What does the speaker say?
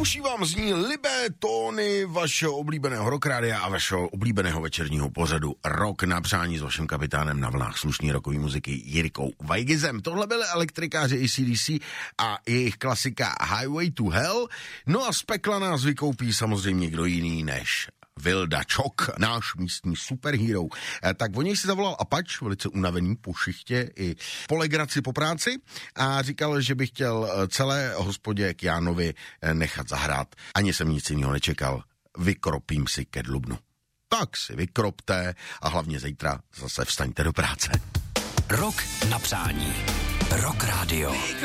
uší vám zní libé tóny vašeho oblíbeného rockrádia a vašeho oblíbeného večerního pořadu Rock na přání s vaším kapitánem na vlnách slušný rockový muziky Jirkou Vajgizem. Tohle byly elektrikáři AC/DC a jejich klasika Highway to Hell. No a z pekla nás vykoupí samozřejmě kdo jiný než Vilda Čok, náš místní superhero. Tak o něj si zavolal Apač, velice unavený po šichtě i po legraci po práci a říkal, že by chtěl celé hospodě k Jánovi nechat zahrát. Ani jsem nic jiného nečekal. Vykropím si ke Dlubnu. Tak si vykropte a hlavně zítra zase vstaňte do práce. Rock na přání. Rock Radio.